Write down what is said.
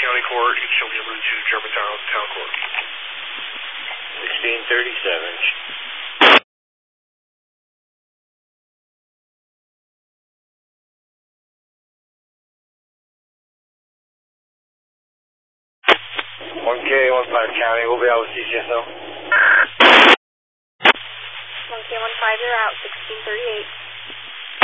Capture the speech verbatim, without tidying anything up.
County Court, and she'll be moved to Germantown Town Court. sixteen thirty-seven. one K, one five County, we'll be out with C C S O. one K, one five, you're out, sixteen thirty-eight.